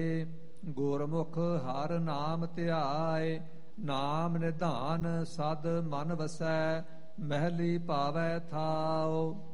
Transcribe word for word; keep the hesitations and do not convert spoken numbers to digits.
ਗੁਰਮੁਖ ਹਰ ਨਾਮ ਧਿਆਏ, ਨਾਮ ਨਿਧਾਨ ਸਦ ਮਨ ਵਸੈ, ਮਹਿਲੀ ਪਾਵੈ ਥਾਉ।